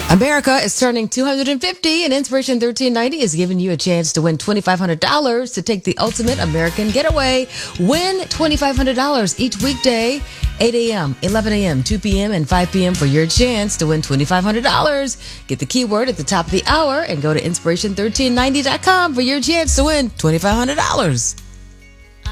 America is turning 250, and Inspiration 1390 is giving you a chance to win $2,500 to take the ultimate American getaway. Win $2,500 each weekday, 8 a.m., 11 a.m., 2 p.m., and 5 p.m. for your chance to win $2,500. Get the keyword at the top of the hour and go to inspiration1390.com for your chance to win $2,500.